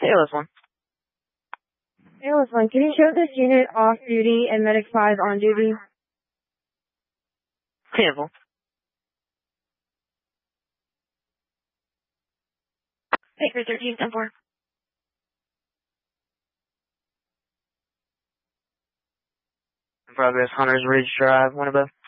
ALS 1. ALS 1, can you show this unit off duty and Medic 5 on duty? Cancel. Baker 13, 10-4. In progress, Hunter's Ridge Drive, one above.